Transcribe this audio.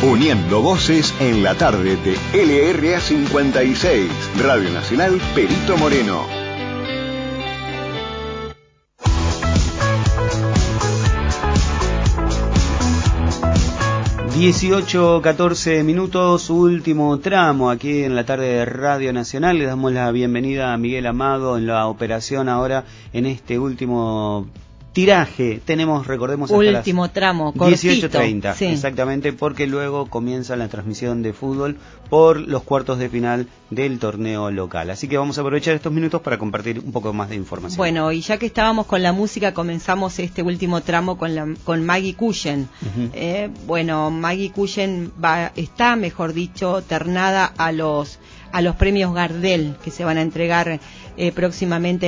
Uniendo voces en la tarde de LRA 56, Radio Nacional Perito Moreno. (18:14), último tramo aquí en la tarde de Radio Nacional. Le damos la bienvenida a Miguel Amado en la operación ahora en este último tiraje. Tenemos, recordemos, hasta último tramo, 18:30, sí. Exactamente, porque luego comienza la transmisión de fútbol por los cuartos de final del torneo local. Así que vamos a aprovechar estos minutos para compartir un poco más de información. Bueno, y ya que estábamos con la música, comenzamos este último tramo con Maggie Kuyen. Bueno, Maggie Kuyen está, mejor dicho, ternada a los premios Gardel que se van a entregar próximamente